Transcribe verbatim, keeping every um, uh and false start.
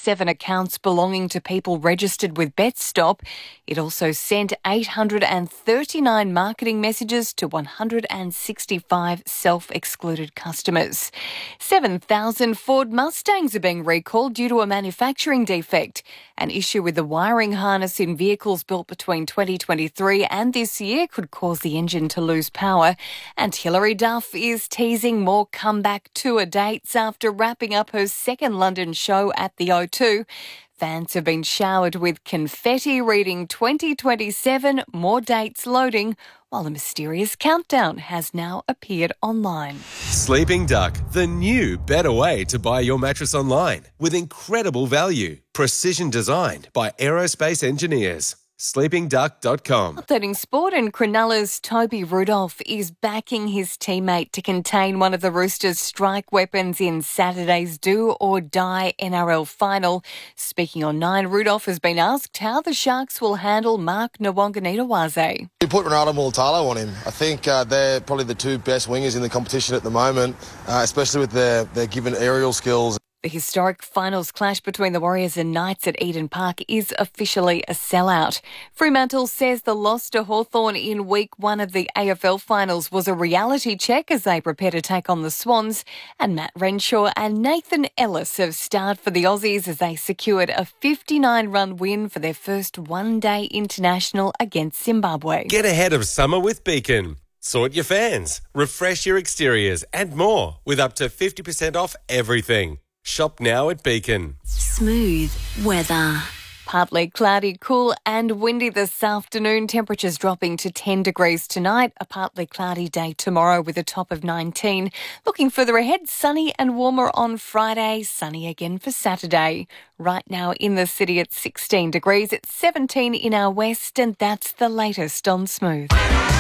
thirty-seven accounts belonging to people registered with BetStop. It also sent eight hundred thirty-nine marketing messages to one hundred sixty-five self-excluded customers. seven thousand Ford Mustangs are being recalled due to a manufacturing defect. An issue with the wiring harness in vehicles built between twenty twenty-three and this year could cause the engine to lose power. And Hilary Duff is teasing more comeback tour dates after wrapping up her second London show at the O two. Fans have been showered with confetti reading twenty twenty-seven, more dates loading, while a mysterious countdown has now appeared online. Sleeping Duck, the new, better way to buy your mattress online with incredible value. Precision designed by aerospace engineers. sleeping duck dot com. Updating sport, and Cronulla's Toby Rudolph is backing his teammate to contain one of the Roosters' strike weapons in Saturday's do-or-die N R L final. Speaking on Nine, Rudolph has been asked how the Sharks will handle Mark Nwanganitawase. You put Ronaldo Mulitalo on him. I think uh, they're probably the two best wingers in the competition at the moment, uh, especially with their, their given aerial skills. The historic finals clash between the Warriors and Knights at Eden Park is officially a sellout. Fremantle says the loss to Hawthorn in week one of the A F L finals was a reality check as they prepare to take on the Swans. And Matt Renshaw and Nathan Ellis have starred for the Aussies as they secured a fifty-nine run win for their first one-day international against Zimbabwe. Get ahead of summer with Beacon. Sort your fans, refresh your exteriors and more with up to fifty percent off everything. Shop now at Beacon. Smooth weather. Partly cloudy, cool and windy this afternoon. Temperatures dropping to ten degrees tonight. A partly cloudy day tomorrow with a top of nineteen. Looking further ahead, sunny and warmer on Friday. Sunny again for Saturday. Right now in the city at sixteen degrees. It's seventeen in our west, and that's the latest on Smooth.